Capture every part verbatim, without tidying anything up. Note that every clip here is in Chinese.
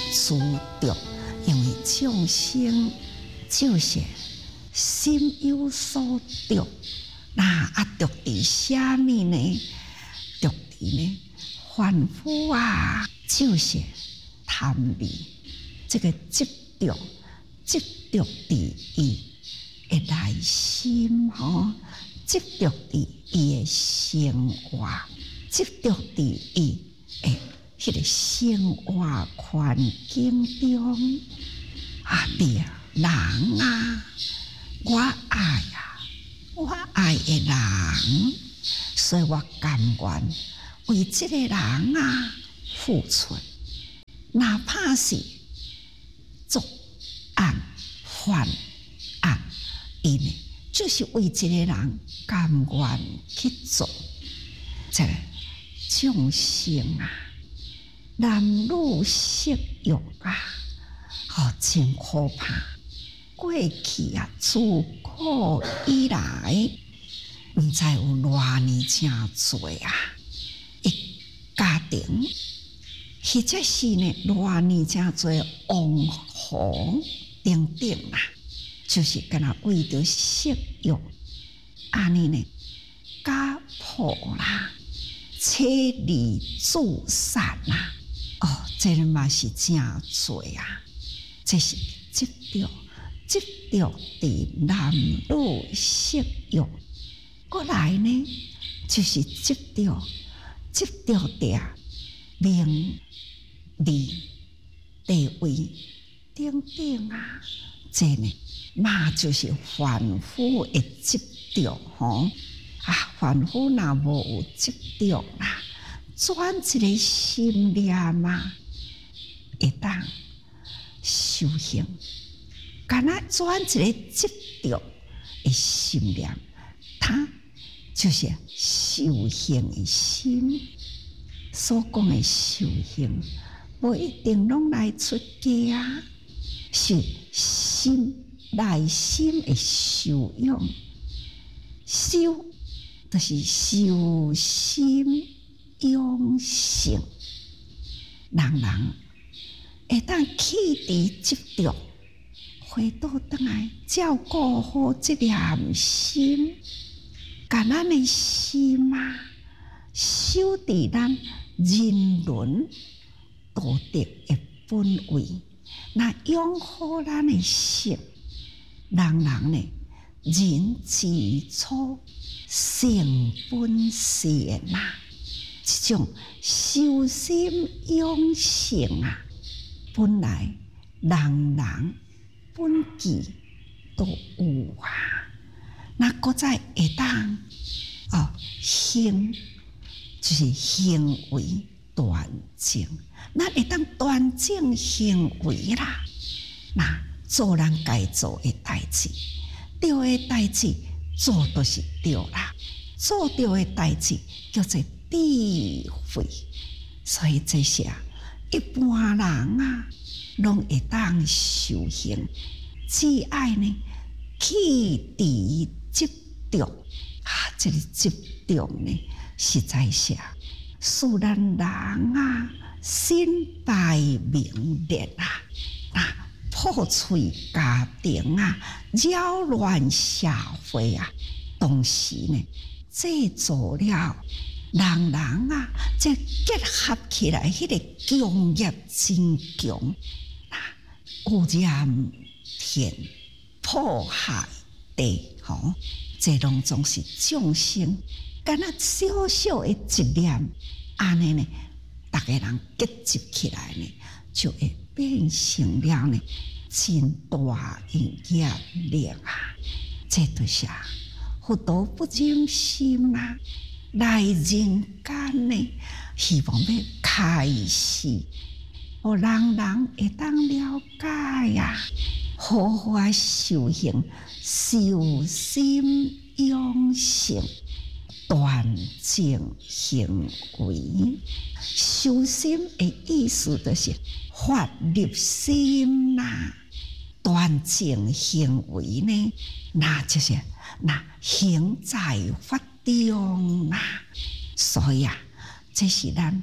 自着，因为众生就是心有所着，那啊着伫啥物呢？着伫呢凡夫啊，就是贪味，这个执着，执着伫伊的内心吼，执着伫伊的生活，执着伫伊的迄个生活环境中啊，对啊，人啊，我爱啊，我爱的人，所以我甘愿为这个人啊付出，哪怕是作案犯案，伊呢就是为这个人甘愿去做。这个众生啊，男女色欲啊，哦，真可怕。过去啊，自古以来，毋知有偌尼真多啊，一家庭，或者是呢偌尼真多王侯等等啦，就是敢若为着色欲，安尼呢家破啦，妻离子散啦，哦，这嘛是真多啊，这是执着。执着伫男女色欲，过来呢，就是执着，执着伫名利地位等等啊，这呢嘛就是凡夫的执着吼啊，凡夫若无有执着啦，转一个心念啊，会当修行。敢若转一个执着的心念，它就是修行的心。所讲的修行，无一定拢来出家啊，是心内心的修养。修就是修心养性，人人会当弃伫执着。回倒转来，照顾好这念心，甲咱的心啊，守伫咱人伦道德的本位，那养好咱的性，人人呢，人之初，性本善啊，这种修心养性啊，本来人人。本质都有啊，那搁再会当哦行，就是行为端正，咱会当端正行为啦。那做人该做的代志，对的代志做都是对啦，做对的代志叫做智慧。所以这些啊，一般人啊。拢会当修行，只爱呢弃伫执着啊！这个执着呢，实在是啊，使咱人啊身败名裂啊，啊破碎家庭啊，扰乱社会啊，同时呢，制造了人人啊，这结合起来，迄、那个强业真强。污染天，破坏地，吼，这拢总是众生，敢若小小的一念，安尼呢，大家人结集起来呢，就会变成了呢真大业力啊！这就是啊，佛道不净心啊，来人间呢，希望要开示。互人人会当了解呀、啊，好好啊修行，修心养性，端正行为。修心的意思就是发入心呐、啊，端正行为呢，那就是那行在法中呐、啊。所以啊，这是咱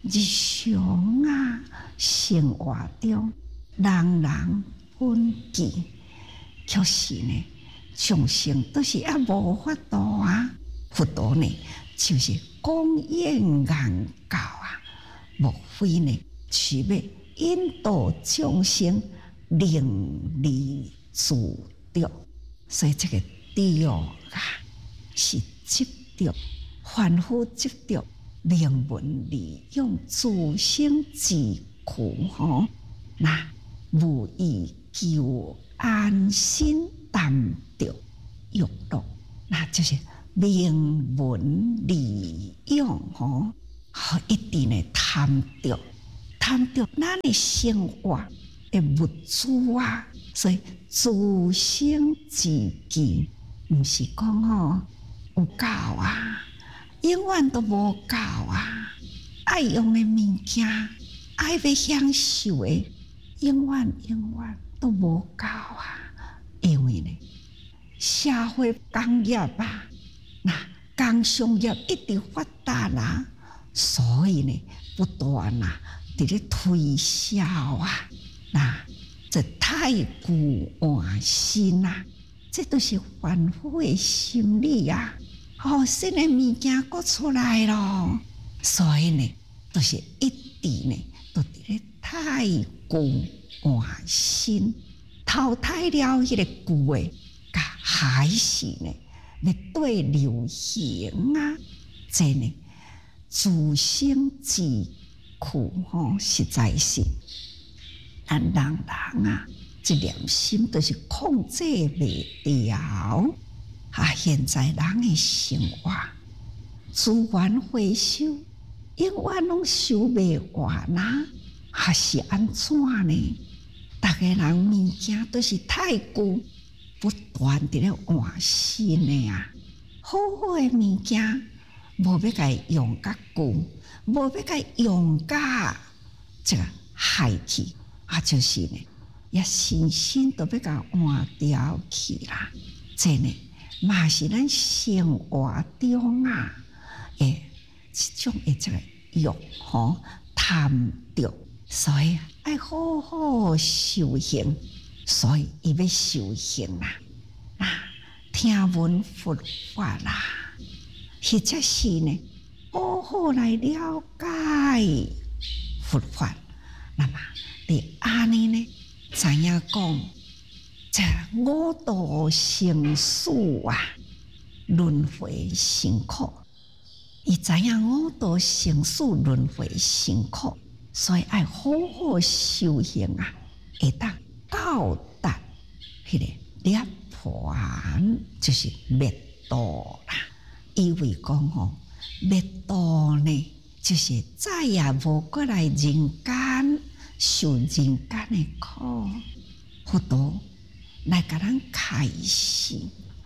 日常啊生活中，人人本具，确实呢，众生都是也无法度啊。佛陀呢，就是公演言教啊，莫非呢，是要引导众生令离自着。所以这个着啊，是执着，凡夫执着名闻利养，自生自苦吼。那无以求安心，淡着欲乐，那就是名闻利养吼，一直呢贪着，贪着咱的生活的物资啊，所以自生自灭，唔是讲吼有够啊，永远都无够啊！爱用的物件，爱要享受的，永远永远都无够啊！因为呢，社会工业啊，那工商业一直发达啦，所以呢，不断啊，伫咧推销啊，那这太固换新啊，这都是凡夫的心理啊。哦，新的物件搁出来咯，所以呢，都、就是一直呢，都伫咧太固换新，淘汰了迄个旧的，甲还是呢，要对流行啊，这呢，自生自苦吼，实在是，咱人人啊，这念心都是控制袂了。啊！现在人的生活资源回收，永远拢收袂完啦，还是安怎呢？大家人物件都是太旧，不断伫咧换新的啊！好好的物件，无要甲用甲旧，无要甲用甲这个害去，啊，就是呢，也新新都要甲换掉去啦，这呢。嘛是咱生活中啊，诶，一种诶，这个欲吼贪着，所以爱好好修行，所以伊要修行啦，啊，听闻佛法啦，或者是呢，好好来了解佛法，那么你安尼呢，知影讲？这五道生死啊，轮回辛苦。伊知影五道生死轮回辛苦，所以爱好好修行啊，会当到达迄个涅槃，就是灭道啦。因为讲吼，灭道呢，就是再也无过来人间受人间的苦，佛陀。来甲咱开示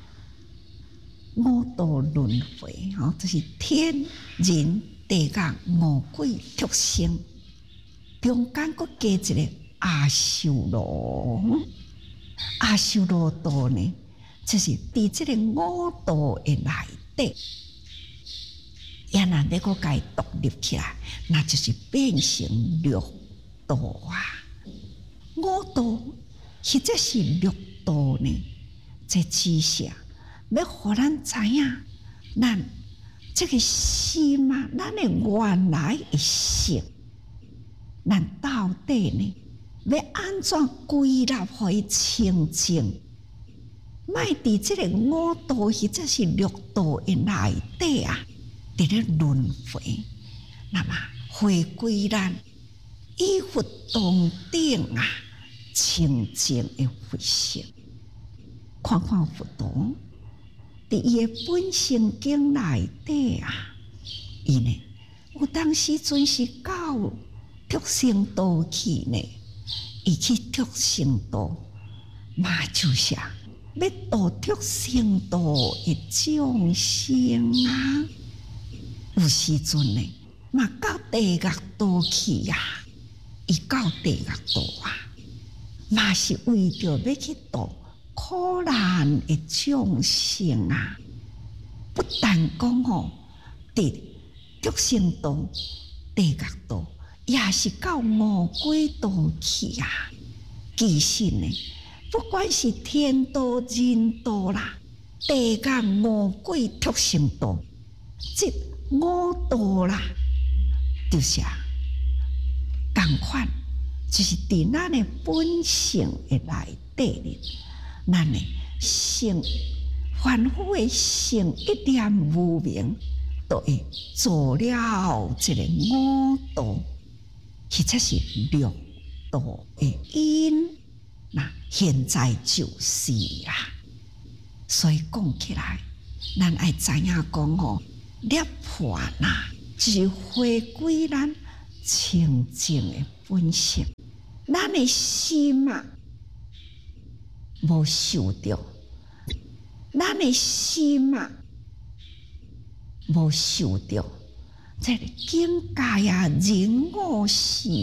五道轮回，吼，就是天人地狱五鬼畜生，中间佫加一个阿修罗。阿修罗道呢，就是伫即个五道的内底，也若要佫甲伊独立起来，那就是变成六道啊。五道或者是六道呢？这知识要互咱知影，咱这个心啊，咱的原来的性，咱到底呢要安怎归纳互伊清净？莫伫这个五道或者是六道的内底啊，伫咧轮回，那么回归咱以佛同顶啊。清净的佛性，看看佛陀伫伊的本性经内底啊，伊呢有当时阵是到畜生道去呢，伊去畜生道，嘛就是啊，要度畜生道的众生啊，有时阵呢，嘛到地狱道去呀、啊，伊到地狱道啊。嘛是为着要去度苦难的众生啊！不但讲吼，伫畜生道伫地狱道，也是到五鬼道去啊。其实呢，不管是天道、人道啦，地狱、五鬼、畜生道，即五道啦，就是啊，同款，就是伫咱的本性的内底哩，咱的性凡夫的性一念无明，就会做了这个五道，或者是六道的因。那现在就是啦，所以讲起来，咱爱知影讲吼，涅槃呐，就是回归咱清净的本性。咱的心啊，无受着，咱的心啊，无受着这个境界啊，人我是。